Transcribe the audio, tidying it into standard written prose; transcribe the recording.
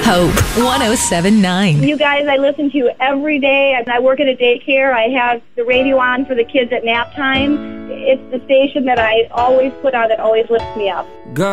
Hope 107.9. You guys, I listen to you every day. I work at a daycare. I have the radio on for the kids at nap time. It's the station that I always put on that always lifts me up.